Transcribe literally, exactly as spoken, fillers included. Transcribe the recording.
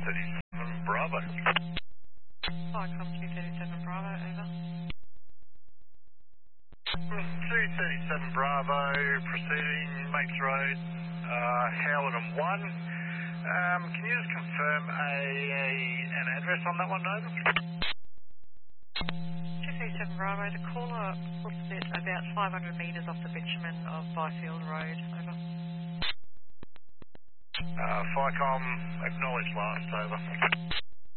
thirty-seven Bravo. Vicom two thirty-seven Bravo, over. two thirty-seven Bravo, proceeding, Mates Road, uh, Howard and one. Um, can you just confirm a, a an address on that one, over? two thirty-seven Bravo, the caller puts it about five hundred metres off the bitumen of Byfield Road, over. Uh, Vicom, acknowledge last, over.